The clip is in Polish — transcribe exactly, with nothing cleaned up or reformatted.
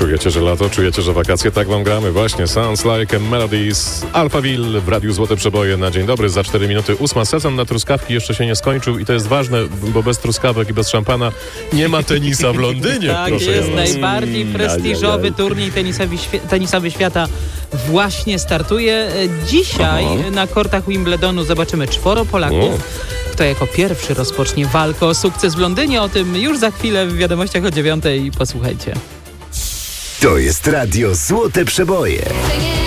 Czujecie, że lato? Czujecie, że wakacje? Tak wam gramy właśnie. Sounds Like a Melodies, Alphaville w Radiu Złote Przeboje na dzień dobry. Za cztery minuty ósma. Sezon na truskawki jeszcze się nie skończył i to jest ważne, bo bez truskawek i bez szampana nie ma tenisa w Londynie. Tak proszę jest, was. najbardziej prestiżowy turniej tenisowy, świe- tenisowy świata właśnie startuje. Dzisiaj Aha. na kortach Wimbledonu zobaczymy czworo Polaków. O. Kto jako pierwszy rozpocznie walkę o sukces w Londynie? O tym już za chwilę w wiadomościach o dziewiątej. Posłuchajcie. To jest Radio Złote Przeboje.